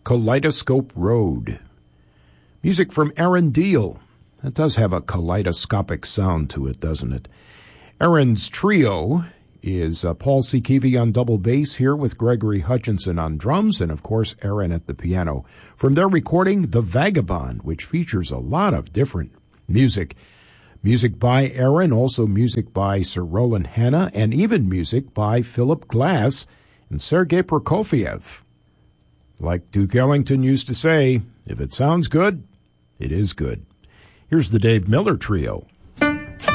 Kaleidoscope Road. Music from Aaron Deal. That does have a kaleidoscopic sound to it, doesn't it? Aaron's trio is Paul Sikivi on double bass here with Gregory Hutchinson on drums and, of course, Aaron at the piano. From their recording, The Vagabond, which features a lot of different music. Music by Aaron, also music by Sir Roland Hanna, and even music by Philip Glass and Sergei Prokofiev. Like Duke Ellington used to say, if it sounds good, it is good. Here's the Dave Miller Trio.